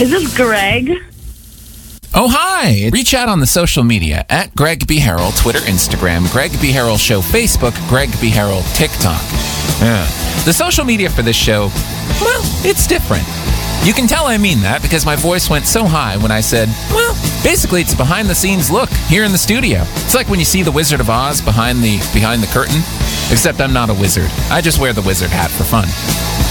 Is this Greg? Oh, hi. Reach out on the social media at Greg B. Harrell, Twitter, Instagram, Greg B. Harrell Show, Facebook, Greg B. Harrell, TikTok. Yeah. The social media for this show, well, it's different. You can tell I mean that because my voice went so high when I said, well, basically it's a behind-the-scenes look here in the studio. It's like when you see the Wizard of Oz behind the curtain, except I'm not a wizard. I just wear the wizard hat for fun.